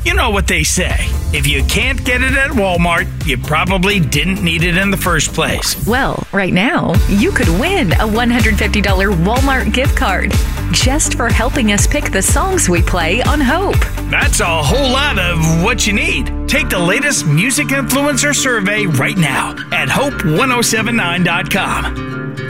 You know what they say. If you can't get it at Walmart, you probably didn't need it in the first place. Well, right now, you could win a $150 Walmart gift card just for helping us pick the songs we play on Hope. That's a whole lot of what you need. Take the latest music influencer survey right now at hope1079.com.